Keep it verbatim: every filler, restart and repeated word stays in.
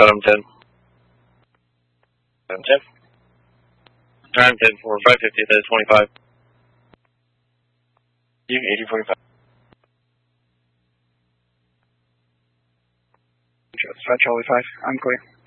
Got him ten. ten. I'm ten for five fifty, that is twenty-five. You eighty forty-five. Five Charlie five, I'm clear.